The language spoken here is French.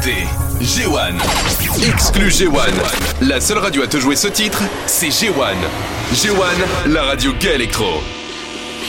c'est G1. Exclu G1. La seule radio à te jouer ce titre, c'est G1. G1, la radio gay électro.